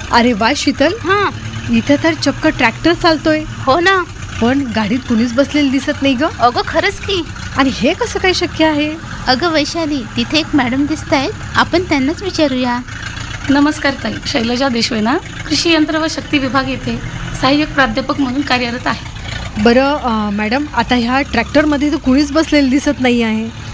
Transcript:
अरे वा शीतल, हां. इथे तर चक्क ट्रॅक्टर चालतोय, हो ना. पण गाडीत कुणीच बसलेलं दिसत नाही ग. अगं खरंच की. आणि हे कसं काय शक्य आहे? अगं वैशाली, तिथे एक मॅडम दिसत आहेत, आपण त्यांनाच विचारूया. नमस्कार ताई, शैलजा देशवेना, कृषी यंत्र व शक्ती विभाग येथे सहाय्यक प्राध्यापक म्हणून कार्यरत आहे. बरं मॅडम, आता ह्या ट्रॅक्टरमध्ये तर कुणीच बसलेलं दिसत नाही आहे.